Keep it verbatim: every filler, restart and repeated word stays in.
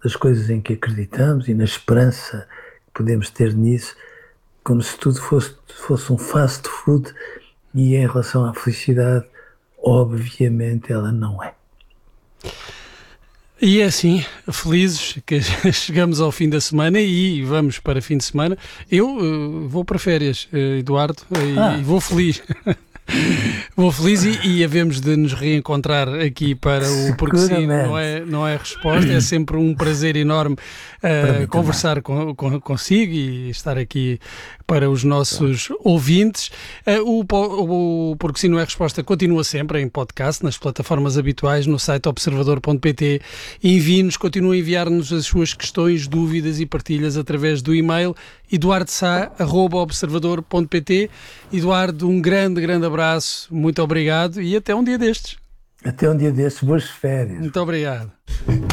das coisas em que acreditamos e na esperança que podemos ter nisso, como se tudo fosse, fosse um fast food, e em relação à felicidade, obviamente ela não é. E é assim, felizes que chegamos ao fim da semana e vamos para fim de semana. Eu uh, vou para férias, uh, Eduardo, ah. e, e vou feliz. Vou feliz e, e havemos de nos reencontrar aqui para o Porque Sim, não é, não é resposta. É sempre um prazer enorme uh, conversar com, com, consigo e estar aqui para os nossos Pronto. ouvintes. Uh, o, o Porque Sim, não é resposta continua sempre em podcast, nas plataformas habituais, no site observador ponto pt. Envie-nos, continue a enviar-nos as suas questões, dúvidas e partilhas através do e-mail eduardo sá arroba observador ponto pt. Eduardo, um grande, grande abraço, muito obrigado e até um dia destes. Até um dia destes, boas férias. Muito obrigado.